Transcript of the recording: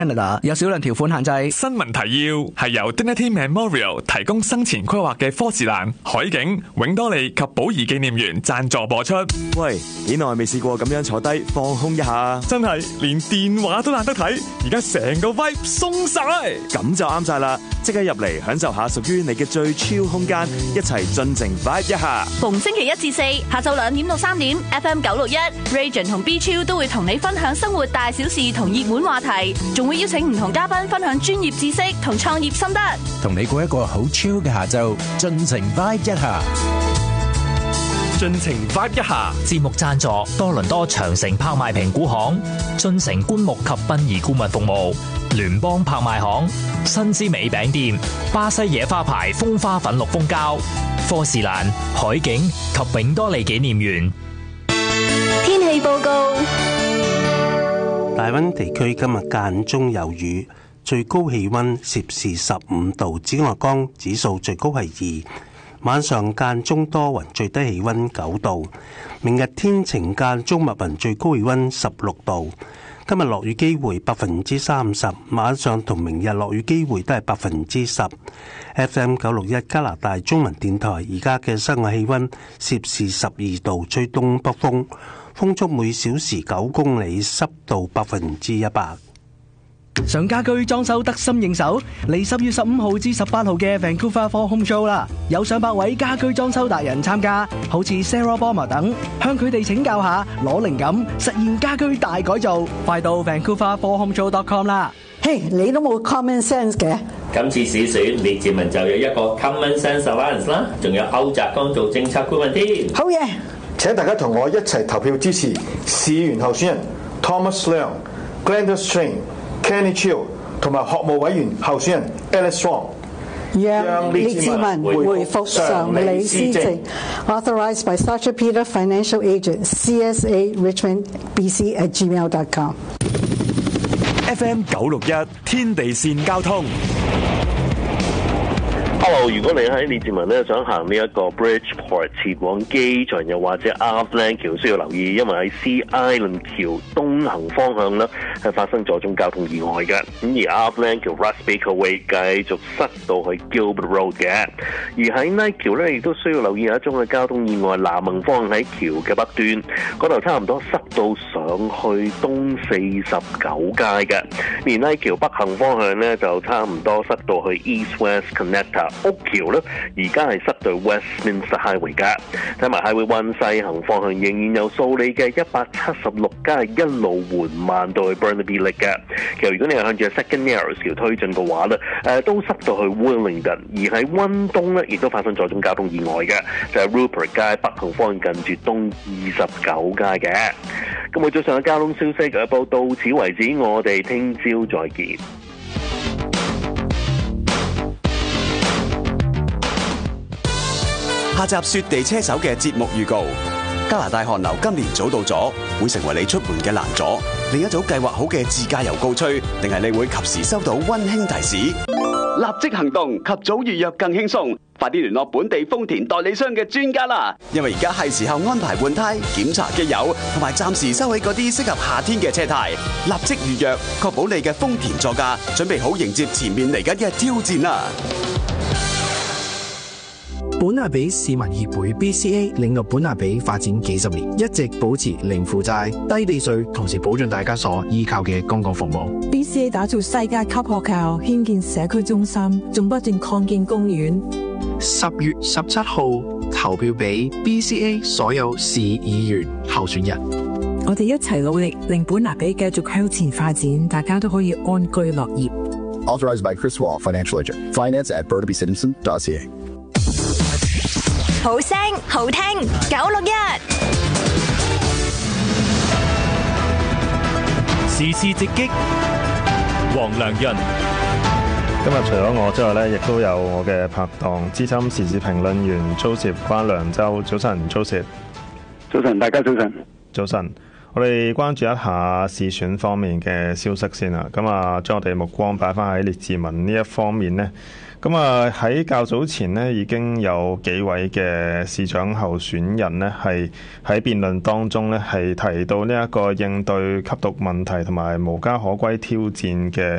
Canada 有少量條款限制。 新聞提要係由 Dignity Memorial 提供生前規劃嘅科士蘭、海景、永多利及寶儀紀念園贊助播出。 喂，幾耐未試過咁樣坐低放空一下？ 真係連電話都懶得睇，而家成個 vibe 鬆晒， 咁就啱晒啦！即刻入嚟享受下屬於你嘅最 chill 空間，一齊盡情 vibe 一下。 逢星期1至4下晝2點到3點 ，FM 961 Region 同 B Chill 都會同你分享生活大小事同熱門話題，仲會邀請唔同嘉賓分享專業知識同創業心得， 同你過一個好 chill 嘅下晝，盡情 vibe 一下。 盡情 vibe 一下。 節目贊助多倫多長城拍賣評估行、進城棺木及殯儀顧問服務、聯邦拍賣行、新之美餅店、巴西野花牌風花粉綠蜂膠、科士蘭、海景及永多利紀念園。 天氣報告。 大溫地區今日間中有雨，最高氣溫攝氏15度，紫外光指數最高係2。晚上間中多雲，最低氣溫9度。明日天晴間中密雲，最高氣溫16度。今日落雨機會30%，晚上同明日落雨機會都係10%。FM 961加拿大中文電台而家嘅室外氣溫攝氏12度，吹東北風，風速每小時9公里，濕度100%。 想家居裝修得心應手，嚟10月15號至18號嘅 Vancouver For Home Show 啦，有上百位家居裝修達人參加，好似 Sarah Bomber 等，向佢哋請教下，攞靈感，實現家居大改造，快到 VancouverForHomeShow.com 啦。 嘿，你都冇 common sense 嘅。 今次試選列治文就有一個 Common Sense Alliance 啦，仲有歐澤剛做政策顧問添。 好嘢！ 請大家同我一齊投票支持市議員候選人 Thomas Leung、Glenda Strain、Kenny Chiu 同埋學務委員候選人 Alice Strong， 讓列治文回復常理施政。Authorized by Sacha Peter Financial Agent CSA Richmond BC @gmail.com。 FM 961天地線交通。 Hello， 如果你喺列治文咧想行呢一個 Bridgeport 前往機場，又或者 Arthland 橋，需要留意，因為喺 Sea Island 橋東行方向咧係發生咗宗交通意外嘅。咁而 Arthland 橋 Russ Baker Way 繼續塞到去 Gilbert Road 嘅。而喺 Knight 橋咧亦都需要留意有一宗嘅交通意外，南行方向喺橋嘅北端嗰度差唔多塞到上去東49街嘅。而 Knight 橋北行方向咧就差唔多塞到去 East West Connector。屋橋咧，而家係塞到 Westminster Highway 㗎。睇埋 Highway 1西行方向，仍然有數理嘅176街一路緩慢到去 Burnaby Lake 嘅。其實如果你係向住 Second Narrows 橋推進嘅話咧，都塞到去 Willingdon。而喺溫東咧，亦都發生咗宗交通意外嘅，就係 Rupert 街北行方向近住東29街嘅。咁早上嘅交通消息嘅報到此為止，我哋聽朝再見。 下集雪地車手嘅節目預告：加拿大寒流今年早到咗，會成為你出門嘅難阻。另一早計劃好嘅自駕遊告吹，定係你會及時收到溫馨提示？ 立即行動，及早預約更輕鬆。快啲聯絡本地豐田代理商嘅專家啦！ 因為而家係時候安排換胎、檢查機油，同埋暫時收起嗰啲適合夏天嘅車胎。立即預約，確保你嘅豐田座駕準備好迎接前面嚟緊嘅挑戰啦！ 本亞比市民協會 BCA 領導本亞比發展幾十年，一直保持零負債、低地稅，同時保障大家所依靠嘅公共服務。 BCA 打造世界級學校，興建社區中心，仲不斷擴建公園。 10月17號投票俾 BCA 所有市議員候選人。 我哋一齊努力，令本亞比繼續向前發展，大家都可以安居樂業。 Authorized by Chris Wall, Financial Agent. Finance at burnabycitizen.ca。 好聲好聽961， 時事直擊，黃良潤。 今日除咗我之外咧，亦都有我嘅拍檔資深時事評論員Joseph關良洲。早晨，Joseph。 早晨，大家早晨。 早晨。 我哋關注一下市選方面嘅消息先啦。咁啊，將我哋目光擺翻喺列治文呢一方面呢。咁啊，喺較早前呢，已經有幾位嘅市長候選人呢，係喺辯論當中呢，係提到呢一個應對吸毒問題同埋無家可歸挑戰嘅